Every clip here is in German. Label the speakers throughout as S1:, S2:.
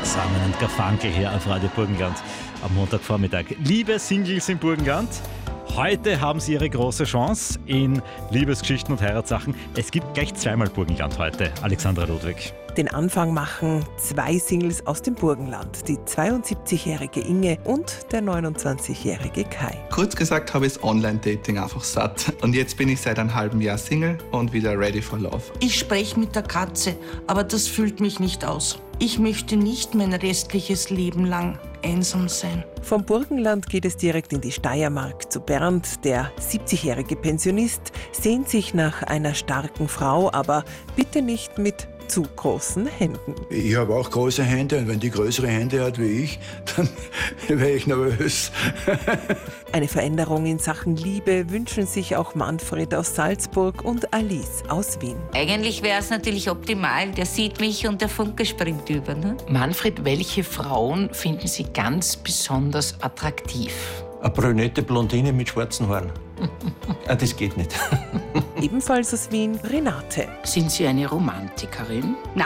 S1: Samen und Garfunkel hier auf Radio Burgenland am Montagvormittag. Liebe Singles im Burgenland, heute haben Sie Ihre große Chance in Liebesgeschichten und Heiratssachen. Es gibt gleich zweimal Burgenland heute. Alexandra Ludwig.
S2: Den Anfang machen zwei Singles aus dem Burgenland, die 72-jährige Inge und der 29-jährige Kai.
S3: Kurz gesagt habe ich das Online-Dating einfach satt. Und jetzt bin ich seit einem halben Jahr Single und wieder ready for love.
S4: Ich spreche mit der Katze, aber das füllt mich nicht aus. Ich möchte nicht mein restliches Leben lang einsam sein.
S2: Vom Burgenland geht es direkt in die Steiermark zu Bernd. Der 70-jährige Pensionist sehnt sich nach einer starken Frau, aber bitte nicht mit zu großen Händen.
S5: Ich habe auch große Hände und wenn die größere Hände hat wie ich, dann wäre ich nervös.
S2: Eine Veränderung in Sachen Liebe wünschen sich auch Manfred aus Salzburg und Alice aus Wien.
S6: Eigentlich wäre es natürlich optimal, der sieht mich und der Funke springt über. Ne?
S7: Manfred, welche Frauen finden Sie ganz besonders attraktiv?
S8: Eine brünette Blondine mit schwarzen Haaren. Das geht nicht.
S2: Ebenfalls aus Wien Renate.
S7: Sind Sie eine Romantikerin?
S6: Na,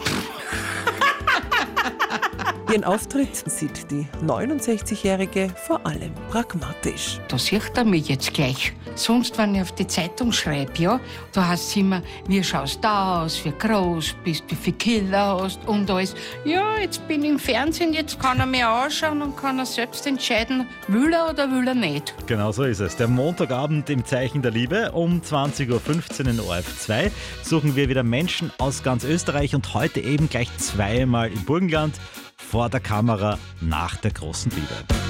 S2: Ihren Auftritt sieht die 69-jährige vor allem pragmatisch.
S9: Da sieht er mich jetzt gleich. Sonst, wenn ich auf die Zeitung schreibe, ja, da heißt es immer, wie schaust du aus, wie groß bist, wie viele Kilo hast und alles. Ja, jetzt bin ich im Fernsehen, jetzt kann er mir anschauen und kann er selbst entscheiden, will er oder will er nicht.
S1: Genau so ist es. Der Montagabend im Zeichen der Liebe um 20.15 Uhr in ORF2 suchen wir wieder Menschen aus ganz Österreich und heute eben gleich zweimal im Burgenland vor der Kamera nach der großen Liebe.